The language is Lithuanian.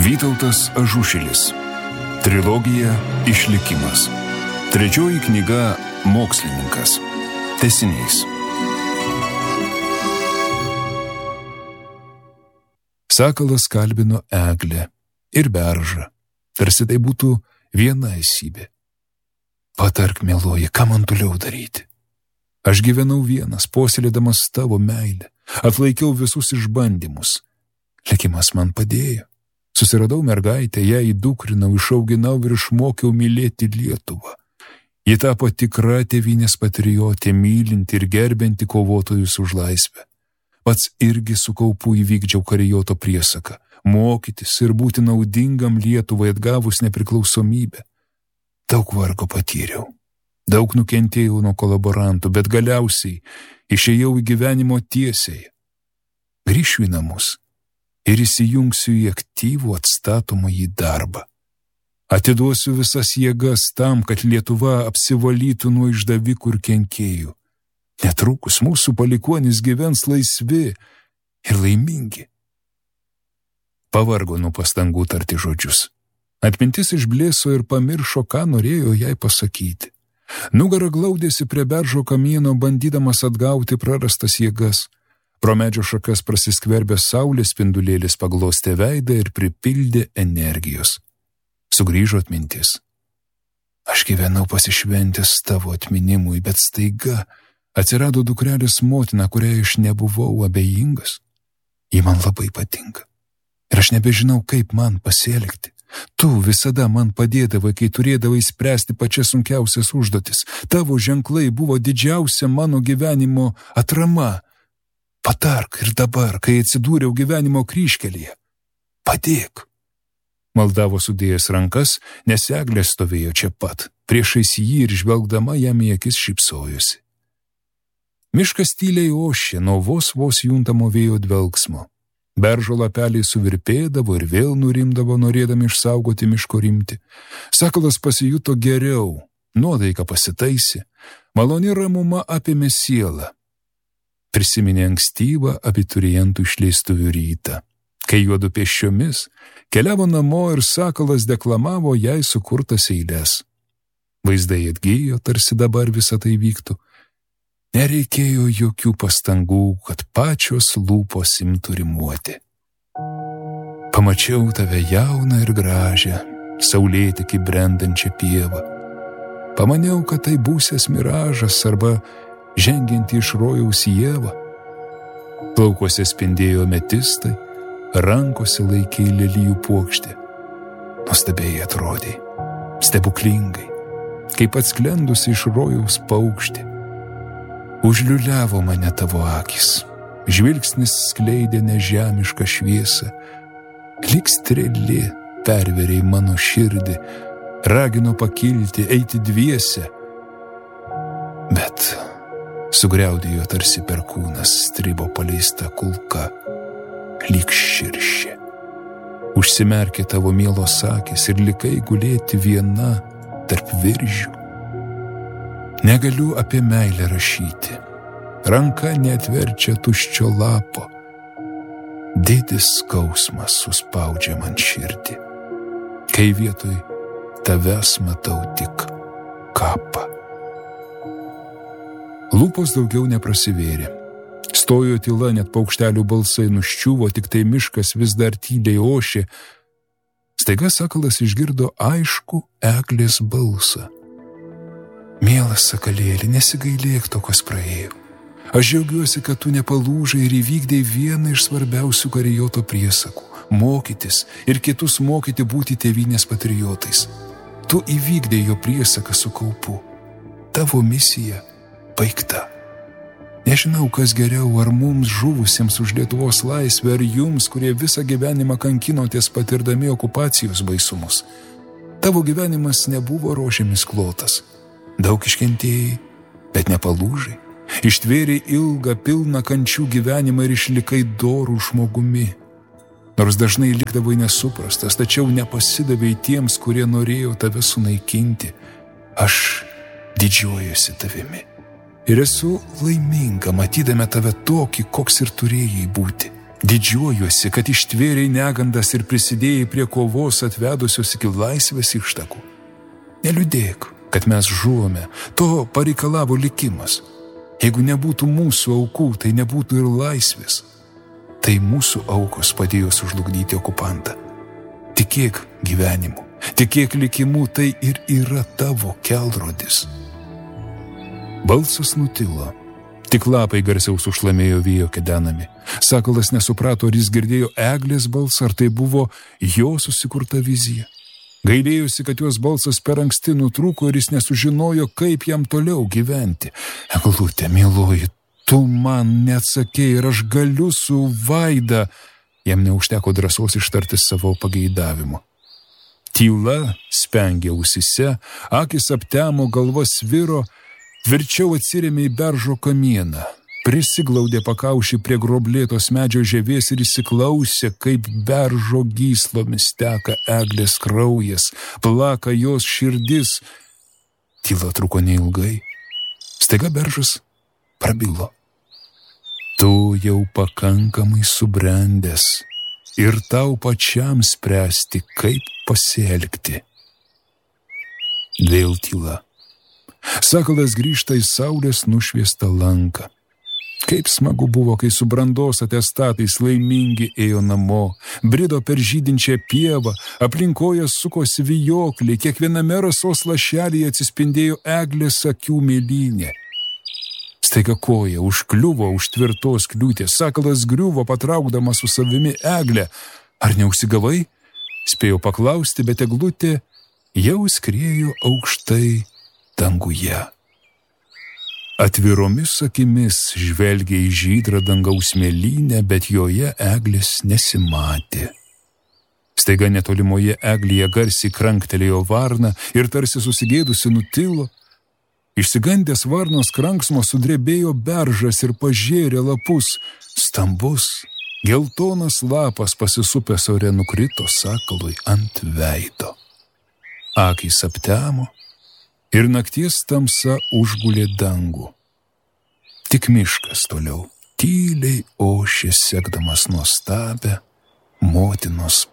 Vytautas Ažušilis. Trilogija Išlikimas. Trečioji knyga Mokslininkas. Tęsinys. Sakalas kalbino Eglę ir Beržą, tarsi tai būtų viena esybė. Patark, mieloji, ką man toliau daryti? Aš gyvenau vienas, puoselėdamas tavo meilę, atlaikiau visus išbandymus. Likimas man padėjo. Susiradau mergaitę, ją įdukrinau, išauginau ir išmokiau mylėti Lietuvą. Ji tapo tikra tėvynės patriotė, mylinti ir gerbinti kovotojus už laisvę. Pats irgi su kaupu įvykdžiau karijoto priesaką – mokytis ir būti naudingam Lietuvai atgavus nepriklausomybę. Daug vargo patyriau, daug nukentėjau nuo kolaborantų, bet galiausiai išėjau į gyvenimo tiesiai. Grįšiu į namus ir įsijungsiu į aktyvų atstatomąjį darbą. Atiduosiu visas jėgas tam, kad Lietuva apsivalytų nuo išdavikų ir kenkėjų. Netrukus mūsų palikuonys gyvens laisvi ir laimingi. Pavargo nuo pastangų tarti žodžius. Atmintis išblėso ir pamiršo, ką norėjo jai pasakyti. Nugara glaudėsi prie Beržo kamieno, bandydamas atgauti prarastas jėgas. Pro medžio šakas prasiskverbė saulės spindulėlis, paglostė veidą ir pripildė energijos. Sugrįžo atmintis. Aš gyvenau pasišventęs tavo atminimui, bet staiga atsirado dukrelės motina, kuriai aš nebuvau abejingas. Ji man labai patinka. Ir aš nebežinau, kaip man pasielgti. Tu visada man padėdavai, kai turėdavai spręsti pačias sunkiausias užduotis. Tavo ženklai buvo didžiausia mano gyvenimo atrama. Patark ir dabar, kai atsidūriau gyvenimo kryžkelėje. Padėk. Maldavo sudėjęs rankas, nes Eglė stovėjo čia pat. Priešais jį ir žvelgdama jam į akis šypsojosi. Miškas tyliai ošė nuo vos juntamo vėjo dvelksmo. Beržo lapeliai suvirpėdavo ir vėl nurimdavo, norėdami išsaugoti miško rimtį. Sakalas pasijuto geriau, nuotaika pasitaisė, maloni ramuma apėmė sielą. Prisiminė ankstyvą abiturientų išleistuvių rytą, kai juodu pėsčiomis keliavo namo ir Sakalas deklamavo jai sukurtas eiles. Vaizdai atgijo, tarsi dabar visą tai vyktų. Nereikėjo jokių pastangų, kad pačios lūpos imtų rimuoti. Pamačiau tave jauną ir gražią, saulėtekį brendančią pievą. Pamaniau, kad tai būsies miražas arba žengianti iš rojaus Ieva. Plaukuose spindėjo metistai, rankose laikei lelijų puokštę. Nuostabiai atrodė, stebuklingai, kaip atsklendusi iš rojaus paukštė. Užliuliavo mane tavo akis, žvilgsnis skleidė nežemišką šviesą, lyg strėlė pervėrė mano širdį, ragino pakilti, eiti dviese, bet sugriaudėjo tarsi perkūnas, stribo paleista kulka, lyg širšė. Užsimerkė tavo mielos akys ir likai gulėti viena tarp viržių. Negaliu apie meilę rašyti, ranka neatverčia tuščio lapo, didis skausmas suspaudžia man širdį, kai vietoj tavęs matau tik kapą. Lūpos daugiau neprasivėrė. Stojo tyla, net paukštelių balsai nuščiuvo, tik tai miškas vis dar tyliai ošė. Staiga Sakalas išgirdo aišku Eglės balsą. Mielas sakalėli, nesigailėk to, kas praėjo. Aš džiaugiuosi, kad tu nepalūžai ir įvykdei vieną iš svarbiausių karijoto priesakų – mokytis ir kitus mokyti būti tėvynės patriotais. Tu įvykdei jo priesaką su kaupu. Tavo misija baigta. Nežinau, kas geriau, ar mums žuvusiems už Lietuvos laisvę, ar jums, kurie visą gyvenimą kankinotės patirdami okupacijos baisumus. Tavo gyvenimas nebuvo rožėmis klotas. Daug iškentėjai, bet nepalūžai. Ištvėrei ilgą, pilną kančių gyvenimą ir išlikai dorų žmogumi. Nors dažnai likdavai nesuprastas, tačiau nepasidavai tiems, kurie norėjo tave sunaikinti. Aš didžiuojuosi tavimi. Ir esu laiminga, matydama tave tokį, koks ir turėjai būti. Didžiuojuosi, kad ištvėrei negandas ir prisidėjai prie kovos atvedusios iki laisvės ištakų. Neliūdėk, kad mes žuvome, to pareikalavo likimas. Jeigu nebūtų mūsų aukų, tai nebūtų ir laisvės. Tai mūsų aukos padėjo sužlugdyti okupantą. Tikėk gyvenimu, tikėk likimu, tai ir yra tavo kelrodis. Balsas nutilo. Tik lapai garsiau sušlamėjo vėjo kedenami. Sakalas nesuprato, ar jis girdėjo eglės balsą, ar tai buvo jo susikurta vizija. Gailėjosi, kad jos balsas per anksti nutrūko ir jis nesužinojo, kaip jam toliau gyventi. Eglutė, mieloji, tu man neatsakei ir aš galiu su Vaida. Jam neužteko drąsos ištarti savo pageidavimu. Tyla spengė ausyse, akis aptemo, galva sviro, tvirčiau atsirėmė į beržo kamieną, prisiglaudė pakaušį prie groblėtos medžio žievės ir įsiklausė, kaip beržo gyslomis teka eglės kraujas, plaka jos širdis. Tyla truko neilgai. Staiga beržas prabilo. Tu jau pakankamai subrendęs ir tau pačiam spręsti, kaip pasielgti. Vėl tyla. Sakalas grįžta į saulės nušviestą lanką. Kaip smagu buvo, kai su brandos atestatais laimingi ėjo namo, brido per žydinčią pievą, aplinkoje sukosi vijokliai, kiekviename rasos lašelyje atsispindėjo eglės akių mėlynė. Staiga koja užkliuvo už tvirtos kliūties, sakalas griuvo, patraukdamas su savimi eglę. Ar neužsigavai? Spėjo paklausti, bet eglutė jau skriejo aukštai danguje. Atviromis akimis žvelgė į žydrą dangaus mėlynę, bet joje eglės nesimatė. Staiga netolimoje eglėje garsiai kranktelėjo varna ir tarsi susigėdusi nutilo. Išsigandęs varnos kranksmo sudrebėjo beržas ir pažėrė lapus. Stambus, geltonas lapas pasisupęs ore nukrito sakalui ant veido. Akys aptemo ir nakties tamsa užgulė dangų. Tik miškas toliau tyliai ošė, sekdamas nuostabią motinos